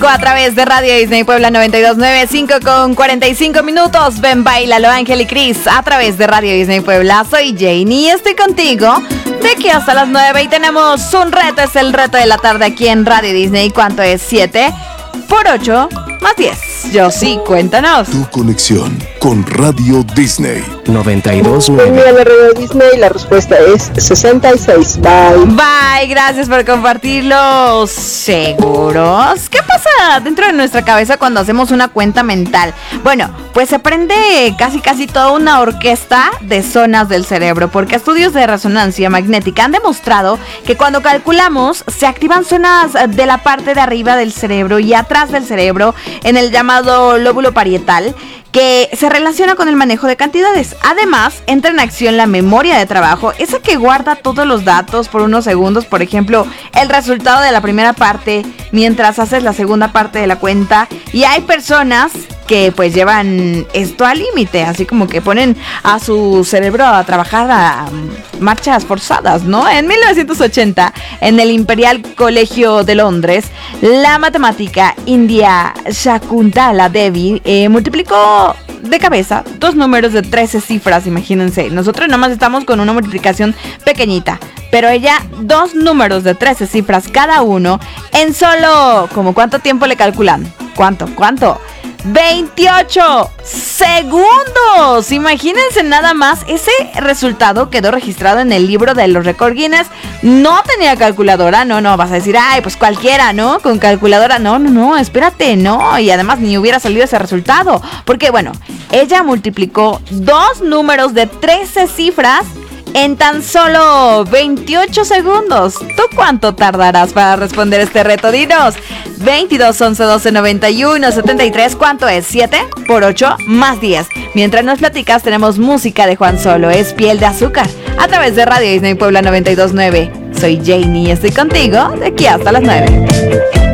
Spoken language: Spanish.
A través de Radio Disney Puebla 92.9, 5:45. Ven, bailalo, Ángel y Cris. A través de Radio Disney Puebla. Soy Janie y estoy contigo de aquí hasta las 9. Y tenemos un reto, es el reto de la tarde aquí en Radio Disney. ¿Cuánto es? 7 por 8 más 10. Yo sí, cuéntanos. Tu conexión con Radio Disney 92.9. Mira, de Radio Disney, la respuesta es 66. Bye. Bye, gracias por compartirlo. ¿Seguros? ¿Qué pasa dentro de nuestra cabeza cuando hacemos una cuenta mental? Bueno, pues se prende casi toda una orquesta de zonas del cerebro, porque estudios de resonancia magnética han demostrado que cuando calculamos se activan zonas de la parte de arriba del cerebro y atrás del cerebro en el llamado lóbulo parietal, que se relaciona con el manejo de cantidades. Además, entra en acción la memoria de trabajo, esa que guarda todos los datos por unos segundos, por ejemplo, el resultado de la primera parte mientras haces la segunda parte de la cuenta. Y hay personas que pues llevan esto al límite, así como que ponen a su cerebro a trabajar a marchas forzadas, ¿no? En 1980, en el Imperial Colegio de Londres, la matemática india Shakuntala Devi multiplicó de cabeza dos números de 13 cifras, imagínense. Nosotros nomás estamos con una multiplicación pequeñita, pero ella dos números de 13 cifras cada uno en solo, ¿como cuánto tiempo le calculan? ¿Cuánto? 28 segundos. Imagínense nada más. Ese resultado quedó registrado en el libro de los récords Guinness. No tenía calculadora. No, vas a decir, ay, pues cualquiera, ¿no? Con calculadora. No, espérate, no. Y además ni hubiera salido ese resultado, porque bueno, ella multiplicó dos números de 13 cifras en tan solo 28 segundos. ¿Tú cuánto tardarás para responder este reto? Dinos. 22 11 12 91 73. ¿Cuánto es? 7 por 8 más 10. Mientras nos platicas, tenemos música de Juan Solo. Es Piel de Azúcar. A través de Radio Disney Puebla 92.9. Soy Janie y estoy contigo de aquí hasta las 9.